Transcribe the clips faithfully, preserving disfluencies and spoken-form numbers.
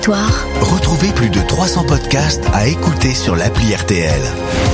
Retrouvez plus de trois cents podcasts à écouter sur l'appli R T L.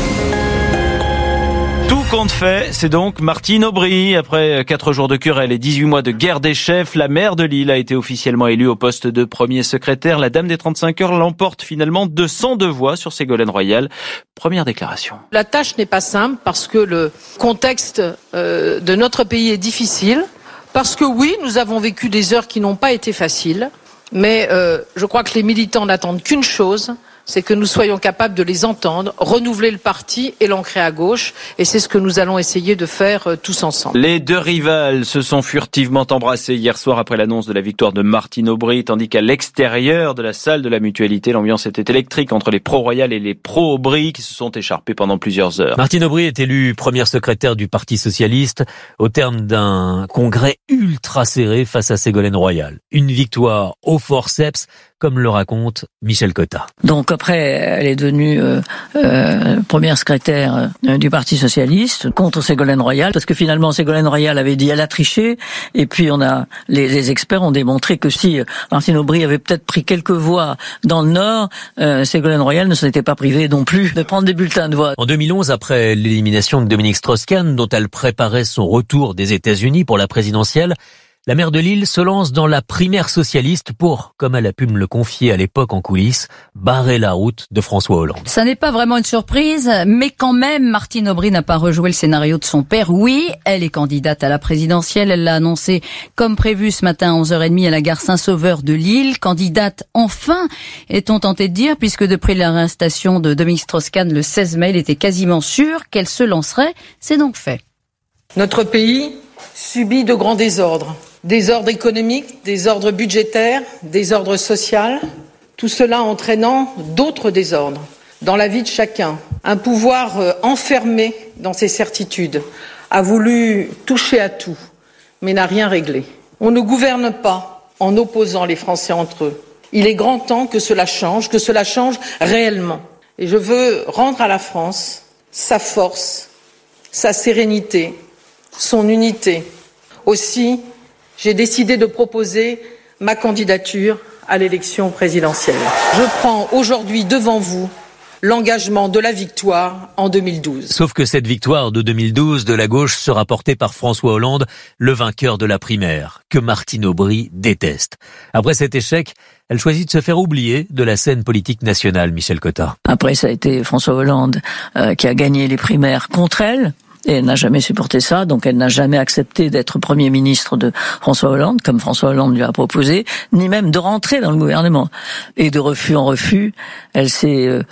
Tout compte fait, c'est donc Martine Aubry. Après quatre jours de querelle et dix-huit mois de guerre des chefs, la maire de Lille a été officiellement élue au poste de premier secrétaire. La dame des trente-cinq heures l'emporte finalement deux cent deux voix sur Ségolène Royal. Première déclaration. La tâche n'est pas simple parce que le contexte euh, de notre pays est difficile. Parce que oui, nous avons vécu des heures qui n'ont pas été faciles. Mais euh, je crois que les militants n'attendent qu'une chose, c'est que nous soyons capables de les entendre, renouveler le parti et l'ancrer à gauche. Et c'est ce que nous allons essayer de faire euh, tous ensemble. Les deux rivales se sont furtivement embrassées hier soir après l'annonce de la victoire de Martine Aubry, tandis qu'à l'extérieur de la salle de la Mutualité, l'ambiance était électrique entre les pro-Royal et les pro-Aubry qui se sont écharpés pendant plusieurs heures. Martine Aubry est élue première secrétaire du Parti Socialiste au terme d'un congrès ultra serré face à Ségolène Royal. Une victoire au forceps, comme le raconte Michel Cotta. Donc après, elle est devenue euh, euh, première secrétaire euh, du Parti Socialiste contre Ségolène Royal, parce que finalement Ségolène Royal avait dit elle a triché, et puis on a les, les experts ont démontré que si Martine Aubry avait peut-être pris quelques voix dans le Nord, euh, Ségolène Royal ne s'était pas privée non plus de prendre des bulletins de voix. En deux mille onze, après l'élimination de Dominique Strauss-Kahn, dont elle préparait son retour des États-Unis pour la présidentielle, la maire de Lille se lance dans la primaire socialiste pour, comme elle a pu me le confier à l'époque en coulisses, barrer la route de François Hollande. Ça n'est pas vraiment une surprise, mais quand même, Martine Aubry n'a pas rejoué le scénario de son père. Oui, elle est candidate à la présidentielle. Elle l'a annoncé comme prévu ce matin à onze heures trente à la gare Saint-Sauveur de Lille. Candidate enfin, est-on tenté de dire, puisque depuis l'arrestation de Dominique Strauss-Kahn le seize mai, il était quasiment sûr qu'elle se lancerait. C'est donc fait. Notre pays subit de grands désordres. Désordre économique, désordre budgétaire, désordre social, tout cela entraînant d'autres désordres dans la vie de chacun. Un pouvoir euh, enfermé dans ses certitudes a voulu toucher à tout, mais n'a rien réglé. On ne gouverne pas en opposant les Français entre eux. Il est grand temps que cela change, que cela change réellement. Et je veux rendre à la France sa force, sa sérénité, son unité. Aussi, j'ai décidé de proposer ma candidature à l'élection présidentielle. Je prends aujourd'hui devant vous l'engagement de la victoire en deux mille douze. Sauf que cette victoire de deux mille douze de la gauche sera portée par François Hollande, le vainqueur de la primaire, que Martine Aubry déteste. Après cet échec, elle choisit de se faire oublier de la scène politique nationale, Michel Cotta. Après, ça a été François Hollande euh, qui a gagné les primaires contre elle. Et elle n'a jamais supporté ça, donc elle n'a jamais accepté d'être Premier ministre de François Hollande, comme François Hollande lui a proposé, ni même de rentrer dans le gouvernement. Et de refus en refus, elle s'est euh,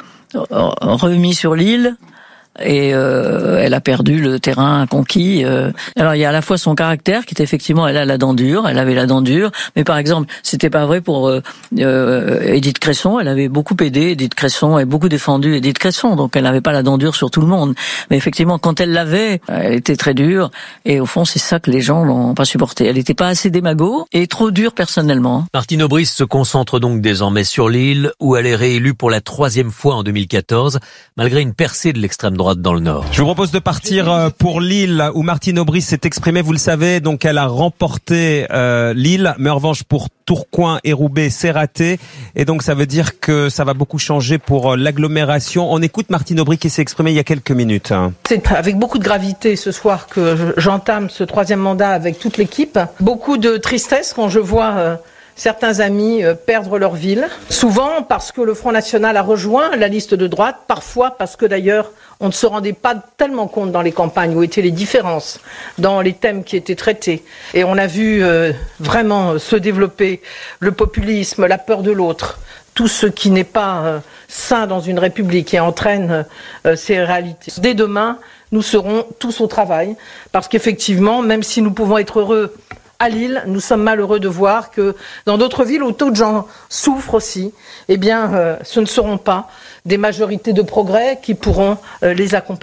remise sur l'île, et euh, elle a perdu le terrain conquis. Euh. Alors il y a à la fois son caractère, qui est effectivement, elle a la dent dure, elle avait la dent dure, mais par exemple, c'était pas vrai pour euh, euh, Édith Cresson. Elle avait beaucoup aidé Édith Cresson et beaucoup défendu Édith Cresson, donc elle n'avait pas la dent dure sur tout le monde. Mais effectivement, quand elle l'avait, elle était très dure, et au fond, c'est ça que les gens n'ont pas supporté. Elle n'était pas assez démago et trop dure personnellement. Martine Aubry se concentre donc désormais sur Lille, où elle est réélue pour la troisième fois en deux mille quatorze, malgré une percée de l'extrême droite dans le Nord. Je vous propose de partir pour Lille, où Martine Aubry s'est exprimée, vous le savez, donc elle a remporté euh, Lille, mais en revanche pour Tourcoing et Roubaix, c'est raté, et donc ça veut dire que ça va beaucoup changer pour l'agglomération. On écoute Martine Aubry qui s'est exprimée il y a quelques minutes. C'est avec beaucoup de gravité ce soir que j'entame ce troisième mandat avec toute l'équipe. Beaucoup de tristesse quand je vois euh, certains amis euh, perdre leur ville. Souvent parce que le Front National a rejoint la liste de droite, parfois parce que d'ailleurs on ne se rendait pas tellement compte dans les campagnes où étaient les différences dans les thèmes qui étaient traités. Et on a vu euh, vraiment se développer le populisme, la peur de l'autre, tout ce qui n'est pas euh, sain dans une république et entraîne euh, ces réalités. Dès demain, nous serons tous au travail, parce qu'effectivement, même si nous pouvons être heureux à Lille, nous sommes malheureux de voir que dans d'autres villes où d'autres gens souffrent aussi, eh bien, euh, ce ne seront pas des majorités de progrès qui pourront euh, les accompagner.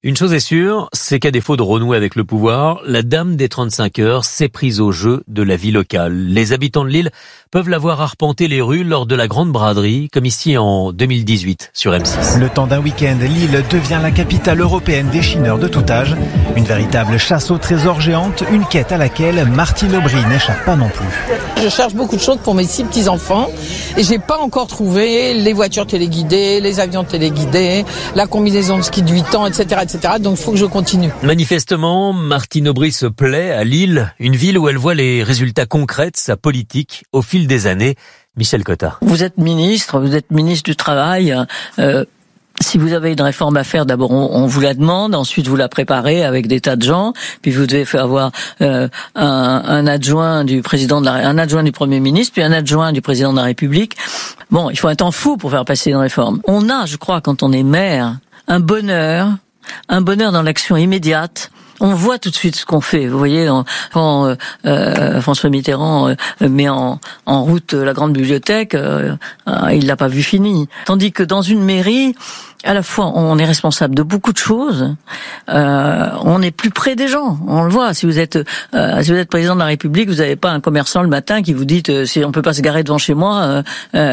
Une chose est sûre, c'est qu'à défaut de renouer avec le pouvoir, la dame des trente-cinq heures s'est prise au jeu de la vie locale. Les habitants de Lille peuvent la voir arpenter les rues lors de la grande braderie, comme ici en deux mille dix-huit sur M six. Le temps d'un week-end, Lille devient la capitale européenne des chineurs de tout âge. Une véritable chasse au trésor géante, une quête à laquelle Martine Aubry n'échappe pas non plus. Je cherche beaucoup de choses pour mes six petits-enfants et j'ai pas encore trouvé les voitures téléguidées, les avions téléguidés, la combinaison de ski de huit ans, et cetera, et cetera. Donc il faut que je continue. Manifestement, Martine Aubry se plaît à Lille, une ville où elle voit les résultats concrets de sa politique au fil des années. Michel Cotta. Vous êtes ministre, vous êtes ministre du Travail. Euh, si vous avez une réforme à faire, d'abord on, on vous la demande, ensuite vous la préparez avec des tas de gens, puis vous devez faire avoir euh, un, un adjoint du président de la, un adjoint du Premier ministre, puis un adjoint du président de la République. Bon, il faut un temps fou pour faire passer une réforme. On a, je crois, quand on est maire, un bonheur, un bonheur dans l'action immédiate. On voit tout de suite ce qu'on fait. Vous voyez, quand euh, euh, François Mitterrand euh, met en, en route la grande bibliothèque, euh, euh, il l'a pas vu fini. Tandis que dans une mairie, à la fois on est responsable de beaucoup de choses, euh, on est plus près des gens. On le voit. Si vous êtes euh, si vous êtes président de la République, vous n'avez pas un commerçant le matin qui vous dit euh, si on peut pas se garer devant chez moi, euh,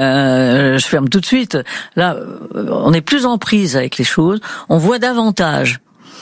euh, je ferme tout de suite. Là, euh, on est plus en prise avec les choses. On voit davantage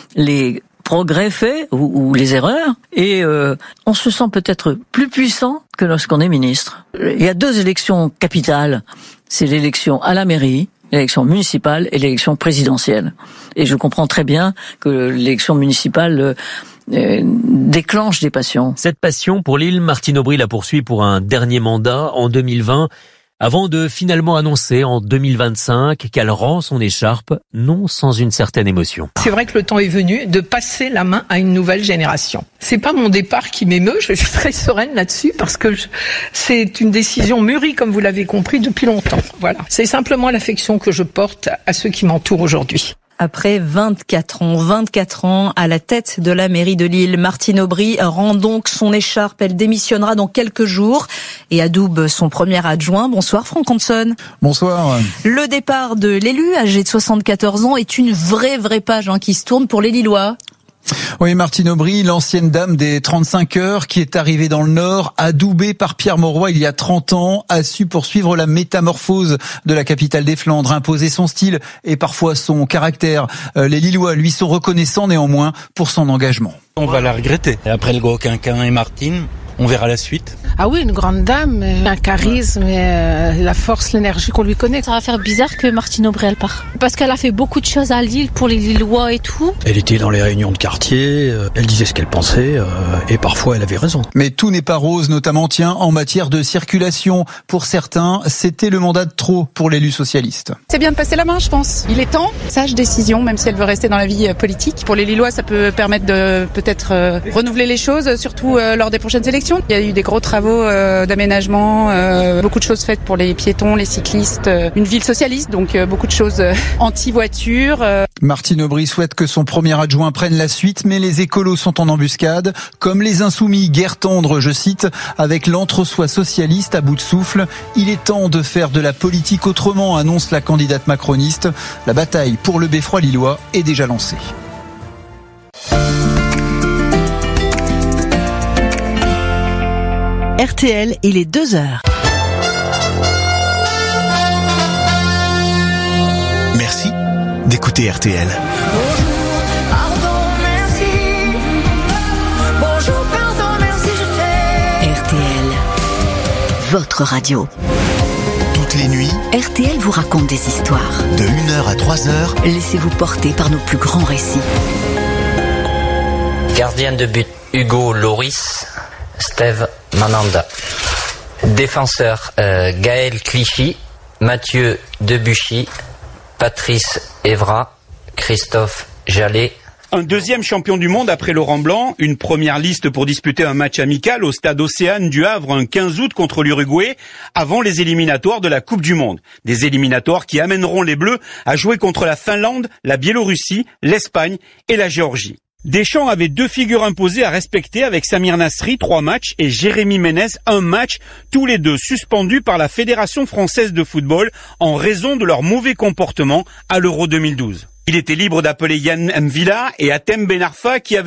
les progrès faits ou, ou les erreurs, et euh, on se sent peut-être plus puissant que lorsqu'on est ministre. Il y a deux élections capitales, c'est l'élection à la mairie, l'élection municipale et l'élection présidentielle. Et je comprends très bien que l'élection municipale euh, déclenche des passions. Cette passion pour Lille, Martine Aubry la poursuit pour un dernier mandat en deux mille vingt, avant de finalement annoncer en deux mille vingt-cinq qu'elle rend son écharpe, non sans une certaine émotion. C'est vrai que le temps est venu de passer la main à une nouvelle génération. C'est pas mon départ qui m'émeut, je suis très sereine là-dessus parce que je, c'est une décision mûrie, comme vous l'avez compris, depuis longtemps. Voilà. C'est simplement l'affection que je porte à ceux qui m'entourent aujourd'hui. Après vingt-quatre ans, vingt-quatre ans à la tête de la mairie de Lille, Martine Aubry rend donc son écharpe. Elle démissionnera dans quelques jours et adoube son premier adjoint. Bonsoir Franck Hanson. Bonsoir. Le départ de l'élu, âgé de soixante-quatorze ans, est une vraie, vraie page hein, qui se tourne pour les Lillois. Oui, Martine Aubry, l'ancienne dame des trente-cinq heures qui est arrivée dans le Nord, adoubée par Pierre Mauroy il y a trente ans, a su poursuivre la métamorphose de la capitale des Flandres, imposer son style et parfois son caractère. Les Lillois lui sont reconnaissants néanmoins pour son engagement. On va la regretter. Et après le gros quinquin et Martine, on verra la suite. Ah oui, une grande dame, un charisme, et euh, la force, l'énergie qu'on lui connaît. Ça va faire bizarre que Martine Aubry elle part. Parce qu'elle a fait beaucoup de choses à Lille pour les Lillois et tout. Elle était dans les réunions de quartier, euh, elle disait ce qu'elle pensait euh, et parfois elle avait raison. Mais tout n'est pas rose, notamment tiens en matière de circulation. Pour certains, c'était le mandat de trop pour l'élu socialiste. C'est bien de passer la main, je pense. Il est temps. Sage décision, même si elle veut rester dans la vie politique. Pour les Lillois, ça peut permettre de peut-être euh, renouveler les choses, surtout euh, lors des prochaines élections. Il y a eu des gros travaux euh, d'aménagement, euh, beaucoup de choses faites pour les piétons, les cyclistes, euh, une ville socialiste, donc euh, beaucoup de choses euh, anti-voiture. Euh. Martine Aubry souhaite que son premier adjoint prenne la suite, mais les écolos sont en embuscade, comme les insoumis, guerre tendre, je cite, avec l'entre-soi socialiste à bout de souffle. Il est temps de faire de la politique autrement, annonce la candidate macroniste. La bataille pour le beffroi lillois est déjà lancée. R T L, il est deux heures. Merci d'écouter R T L. R T L, votre radio. Toutes les nuits, R T L vous raconte des histoires. de une heure à trois heures, Laissez-vous porter par nos plus grands récits. Gardien de but, Hugo Loris, Steve Mananda. Défenseur, euh, Gaël Clichy, Mathieu Debuchy, Patrice Evra, Christophe Jallet. Un deuxième champion du monde après Laurent Blanc, une première liste pour disputer un match amical au stade Océane du Havre un quinze août contre l'Uruguay, avant les éliminatoires de la Coupe du Monde. Des éliminatoires qui amèneront les Bleus à jouer contre la Finlande, la Biélorussie, l'Espagne et la Géorgie. Deschamps avait deux figures imposées à respecter avec Samir Nasri, trois matchs, et Jérémy Ménez, un match, tous les deux suspendus par la Fédération française de football en raison de leur mauvais comportement à l'Euro deux mille douze. Il était libre d'appeler Yann M'Vila et Hatem Ben Arfa qui avait